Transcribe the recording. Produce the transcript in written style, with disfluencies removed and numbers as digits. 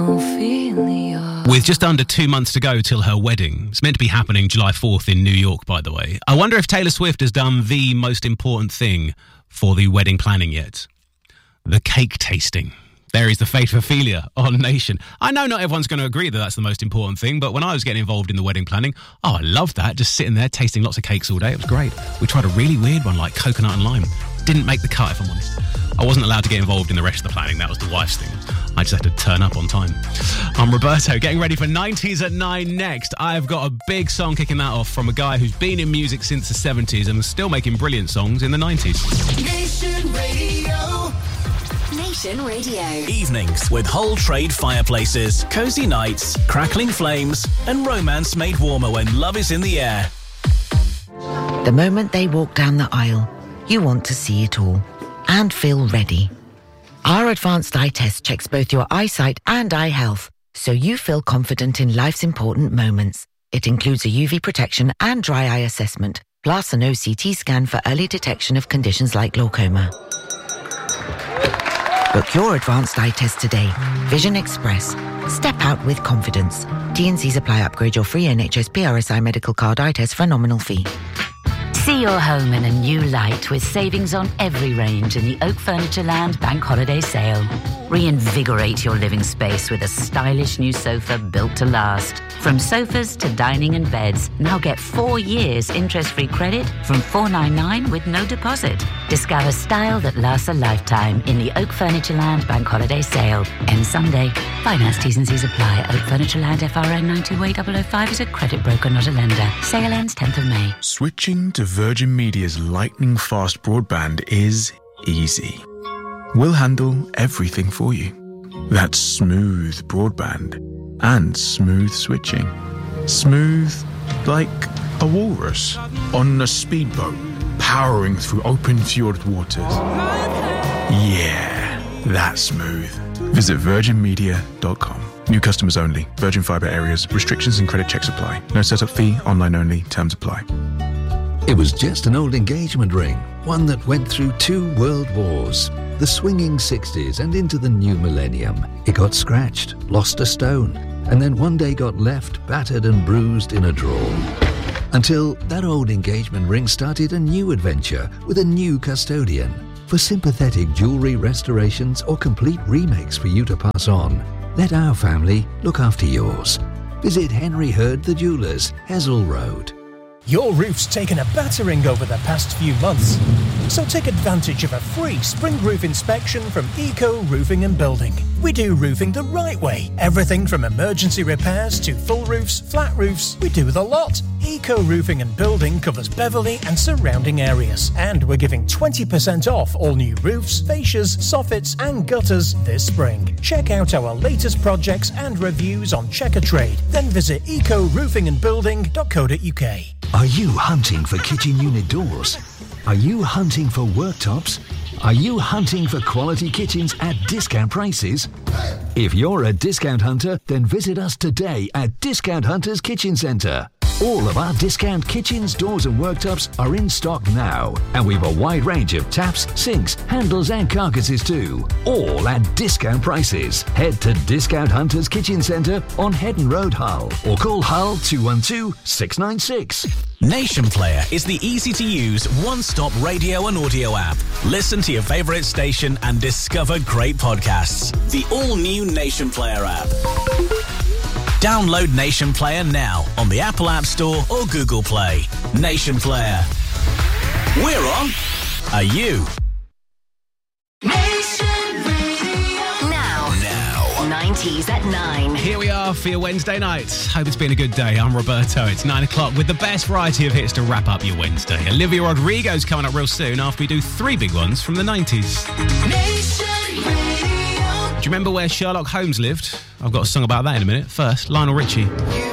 With just under 2 months to go till her wedding, it's meant to be happening July 4th in New York, by the way. I wonder if Taylor Swift has done the most important thing for the wedding planning yet. The cake tasting. There is the fate of Ophelia on Nation. I know not everyone's going to agree that that's the most important thing, but when I was getting involved in the wedding planning, I loved that. Just sitting there tasting lots of cakes all day. It was great. We tried a really weird one like coconut and lime. Didn't make the cut, if I'm honest. I wasn't allowed to get involved in the rest of the planning. That was the wife's thing. I just had to turn up on time. I'm Roberto, getting ready for 90s at 9 next. I've got a big song kicking that off from a guy who's been in music since the 70s and was still making brilliant songs in the 90s. Nation Radio. Nation Radio. Evenings with whole trade fireplaces, cozy nights, crackling flames, and romance made warmer when love is in the air. The moment they walk down the aisle, you want to see it all and feel ready. Our advanced eye test checks both your eyesight and eye health, so you feel confident in life's important moments. It includes a UV protection and dry eye assessment, plus an OCT scan for early detection of conditions like glaucoma. Book your advanced eye test today. Vision Express. Step out with confidence. T&Cs apply. Upgrade your free NHS PRSI medical card eye test for a nominal fee. See your home in a new light with savings on every range in the Oak Furniture Land Bank Holiday Sale. Reinvigorate your living space with a stylish new sofa built to last. From sofas to dining and beds, now get 4 years interest-free credit from $499 with no deposit. Discover style that lasts a lifetime in the Oak Furniture Land Bank Holiday Sale. Ends Sunday. Finance T&Cs apply. Oak Furniture Land FRN 92805 is a credit broker, not a lender. Sale ends 10th of May. Switching to Virgin Media's lightning-fast broadband is easy. We'll handle everything for you. That's smooth broadband and smooth switching. Smooth like a walrus on a speedboat powering through open fjord waters. Yeah, that's smooth. Visit virginmedia.com. New customers only. Virgin Fibre areas. Restrictions and credit checks apply. No setup fee. Online only. Terms apply. It was just an old engagement ring, one that went through 2 world wars. The swinging 60s and into the new millennium. It got scratched, lost a stone, and then one day got left battered and bruised in a drawer. Until that old engagement ring started a new adventure with a new custodian. For sympathetic jewellery restorations or complete remakes for you to pass on, let our family look after yours. Visit Henry Hurd the Jewellers, Hessel Road. Your roof's taken a battering over the past few months, so take advantage of a free spring roof inspection from Eco Roofing and Building. We do roofing the right way. Everything from emergency repairs to full roofs, flat roofs, we do the lot. Eco Roofing and Building covers Beverley and surrounding areas, and we're giving 20% off all new roofs, fascias, soffits and gutters this spring. Check out our latest projects and reviews on Checkatrade, then visit ecoroofingandbuilding.co.uk. Are you hunting for kitchen unit doors? Are you hunting for worktops? Are you hunting for quality kitchens at discount prices? If you're a discount hunter, then visit us today at Discount Hunters Kitchen Centre. All of our discount kitchens, doors and worktops are in stock now, and we've a wide range of taps, sinks, handles and carcasses too, all at discount prices. Head to Discount Hunters Kitchen Centre on Headon Road, Hull, or call Hull 212-696. Nation Player is the easy-to-use, one-stop radio and audio app. Listen to your favourite station and discover great podcasts. The all-new Nation Player app. Download Nation Player now on the Apple App Store or Google Play. Nation Player. We're on. Are you? Nation Radio. Now. 90s at 9. Here we are for your Wednesday night. Hope it's been a good day. I'm Roberto. It's 9 o'clock with the best variety of hits to wrap up your Wednesday. Olivia Rodrigo's coming up real soon after we do 3 big ones from the 90s. Nation Radio. Do you remember where Sherlock Holmes lived? I've got a song about that in a minute. First, Lionel Richie.